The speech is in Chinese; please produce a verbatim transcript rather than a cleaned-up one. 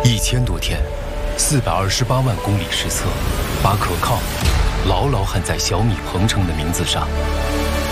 一千多天，四百二十八万公里实测，把可靠牢牢焊在小米鹏程的名字上。